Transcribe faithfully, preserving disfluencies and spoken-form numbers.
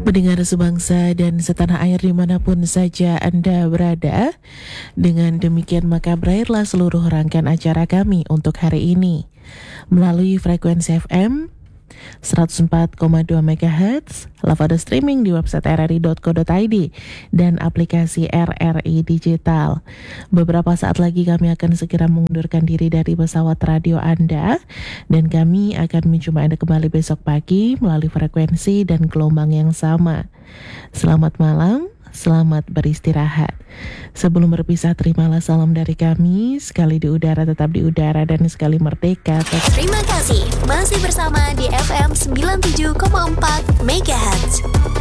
Pendengar sebangsa dan setanah air dimanapun saja Anda berada, dengan demikian maka berakhirlah seluruh rangkaian acara kami untuk hari ini. Melalui frekuensi F M seratus empat koma dua megahertz, live audio streaming di website r r i dot co dot i d dan aplikasi R R I Digital. Beberapa saat lagi kami akan segera mengundurkan diri dari pesawat radio Anda, dan kami akan menjumpai Anda kembali besok pagi melalui frekuensi dan gelombang yang sama. Selamat malam, selamat beristirahat. Sebelum berpisah, terimalah salam dari kami. Sekali di udara tetap di udara, dan sekali merdeka tetap. Terima kasih masih bersama di F M sembilan puluh tujuh koma empat megahertz.